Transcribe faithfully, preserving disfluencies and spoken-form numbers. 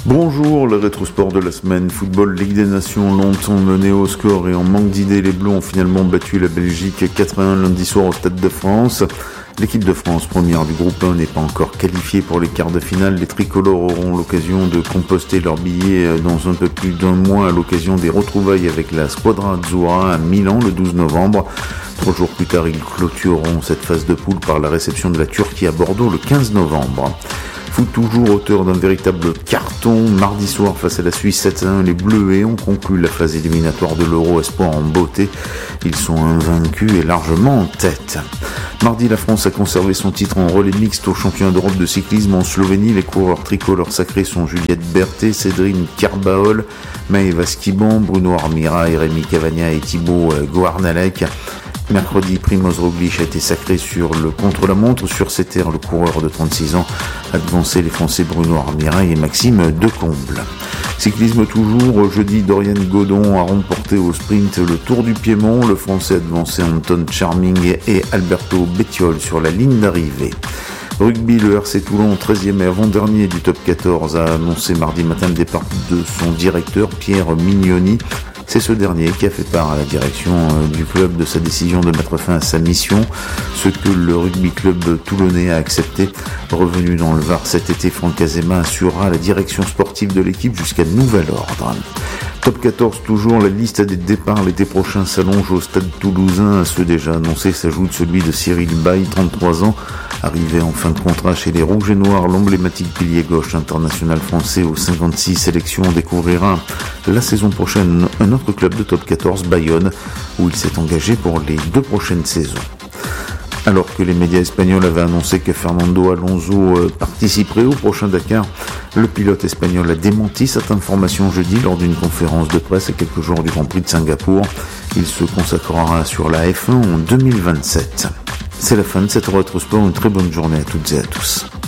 Bonjour, le rétrosport de la semaine. Football, Ligue des Nations, longtemps mené au score et en manque d'idées, les Bleus ont finalement battu la Belgique quatre à un lundi soir au Stade de France. L'équipe de France, première du groupe un, n'est pas encore qualifiée pour les quarts de finale. Les tricolores auront l'occasion de composter leurs billets dans un peu plus d'un mois à l'occasion des retrouvailles avec la Squadra Azzurra à Milan le douze novembre. Trois jours plus tard, ils clôtureront cette phase de poule par la réception de la Turquie à Bordeaux le quinze novembre. Foot toujours auteur d'un véritable carton. Mardi soir face à la Suisse sept à un, les Bleus ont conclu la phase éliminatoire de l'Euro Espoir en beauté. Ils sont invaincus et largement en tête. Mardi, la France a conservé son titre en relais mixte au championnat d'Europe de cyclisme en Slovénie. Les coureurs tricolores sacrés sont Juliette Berthet, Cédrine Carbaol, Maëva Skiban, Bruno Armira, Rémi Cavagna et Thibaut Goarnalec. Mercredi, Primoz Roglic a été sacré sur le contre-la-montre. Sur ses terres, le coureur de trente-six ans a devancé les Français Bruno Armira et Maxime Decomble. Cyclisme toujours, jeudi, Dorian Godon a remporté au sprint le Tour du Piémont. Le Français a devancé Anton Charming et Alberto Bettiol sur la ligne d'arrivée. Rugby, le R C Toulon, treizième et avant-dernier du top quatorze, a annoncé mardi matin le départ de son directeur Pierre Mignoni. C'est ce dernier qui a fait part à la direction du club de sa décision de mettre fin à sa mission, ce que le rugby club toulonnais a accepté. Revenu dans le Var cet été, Franck Azema assurera la direction sportive de l'équipe jusqu'à nouvel ordre. Top quatorze toujours, la liste des départs l'été prochain s'allonge au stade toulousain. À ceux déjà annoncés s'ajoute celui de Cyril Baille, trente-trois ans, arrivé en fin de contrat chez les Rouges et Noirs. L'emblématique pilier gauche international français aux cinquante-six sélections découvrira la saison prochaine un autre club de top quatorze, Bayonne, où il s'est engagé pour les deux prochaines saisons. Alors que les médias espagnols avaient annoncé que Fernando Alonso participerait au prochain Dakar, le pilote espagnol a démenti cette information jeudi lors d'une conférence de presse à quelques jours du Grand Prix de Singapour. Il se consacrera sur la F un en deux mille vingt-sept. C'est la fin de cette rétrosport, une très bonne journée à toutes et à tous.